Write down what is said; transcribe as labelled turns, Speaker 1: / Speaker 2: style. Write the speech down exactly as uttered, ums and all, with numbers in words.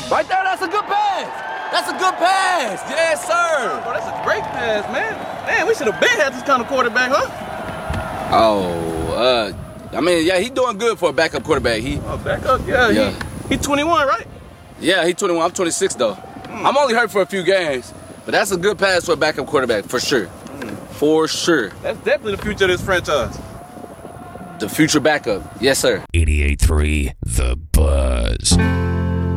Speaker 1: Right there, that's a good pass. That's a good pass. Yes, sir.
Speaker 2: Bro, that's a great pass, man. Man, we should have been had this kind of quarterback, huh?
Speaker 1: Oh, uh, I mean, yeah, he doing good for a backup quarterback. He,
Speaker 2: Oh, backup? Yeah,
Speaker 1: Yeah.
Speaker 2: he, he twenty-one, right?
Speaker 1: yeah, he twenty-one. I'm twenty-six though.
Speaker 2: Mm.
Speaker 1: I'm only hurt for a few games, but that's a good pass for a backup quarterback for sure.
Speaker 2: Mm.
Speaker 1: For sure.
Speaker 2: That's definitely the future of this franchise.
Speaker 1: The future backup. Yes, sir.
Speaker 3: eighty-eight point three The Buzz.